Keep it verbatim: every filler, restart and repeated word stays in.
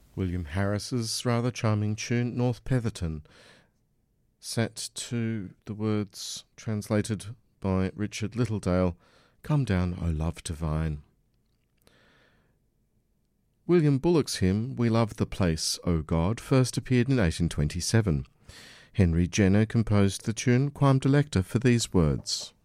William Harris's rather charming tune, North Petherton, set to the words translated by Richard Littledale, Come Down, O Love Divine. William Bullock's hymn, We Love the Place, O God, first appeared in eighteen twenty-seven. Henry Jenner composed the tune Quam Delecta for these words.